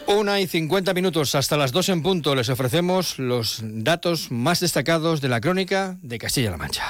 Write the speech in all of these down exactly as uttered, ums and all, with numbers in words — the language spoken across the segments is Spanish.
Una y cincuenta minutos, hasta las dos en punto, les ofrecemos los datos más destacados de la crónica de Castilla-La Mancha.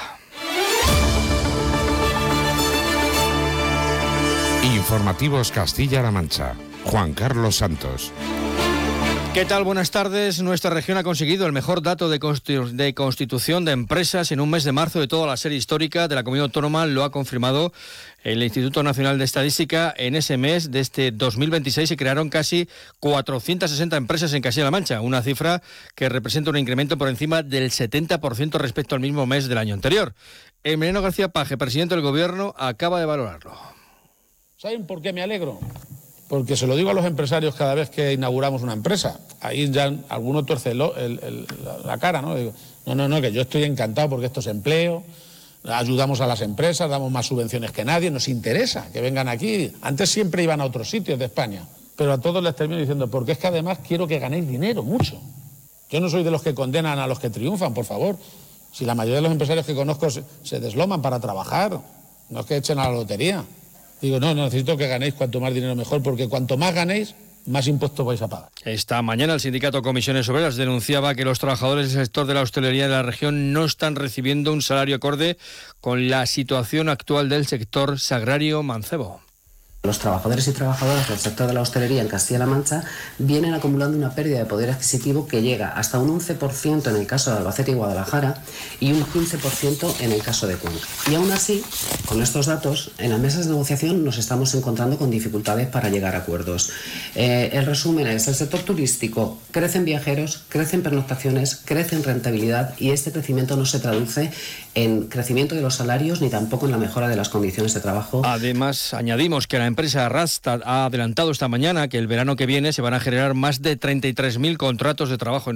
Informativos Castilla-La Mancha. Juan Carlos Santos. ¿Qué tal? Buenas tardes. Nuestra región ha conseguido el mejor dato de, constitu- de constitución de empresas en un mes de marzo de toda la serie histórica de la Comunidad Autónoma. Lo ha confirmado el Instituto Nacional de Estadística. En ese mes de este dos mil veintiséis se crearon casi cuatrocientas sesenta empresas en Castilla-La Mancha, una cifra que representa un incremento por encima del setenta por ciento respecto al mismo mes del año anterior. Emiliano García Paje, presidente del Gobierno, acaba de valorarlo. ¿Saben por qué me alegro? Porque se lo digo a los empresarios cada vez que inauguramos una empresa. Ahí ya alguno tuerce el, el, el, la cara, ¿no? Digo, no, no, no, que yo estoy encantado porque esto es empleo, ayudamos a las empresas, damos más subvenciones que nadie, nos interesa que vengan aquí. Antes siempre iban a otros sitios de España, pero a todos les termino diciendo, porque es que además quiero que ganéis dinero, mucho. Yo no soy de los que condenan a los que triunfan, por favor. Si la mayoría de los empresarios que conozco se, se desloman para trabajar, no es que echen a la lotería. Digo, no, no, necesito que ganéis cuanto más dinero mejor, porque cuanto más ganéis, más impuestos vais a pagar. Esta mañana el sindicato Comisiones Obreras denunciaba que los trabajadores del sector de la hostelería de la región no están recibiendo un salario acorde con la situación actual del sector Sagrario Mancebo. Los trabajadores y trabajadoras del sector de la hostelería en Castilla-La Mancha vienen acumulando una pérdida de poder adquisitivo que llega hasta un once por ciento en el caso de Albacete y Guadalajara y un quince por ciento en el caso de Cuenca. Y aún así, con estos datos, en las mesas de negociación nos estamos encontrando con dificultades para llegar a acuerdos. Eh, el resumen es, el sector turístico crece en viajeros, crece en pernoctaciones, crece en rentabilidad y este crecimiento no se traduce en crecimiento de los salarios ni tampoco en la mejora de las condiciones de trabajo. Además, añadimos que la empresa Rastad ha adelantado esta mañana que el verano que viene se van a generar más de treinta y tres mil contratos de trabajo en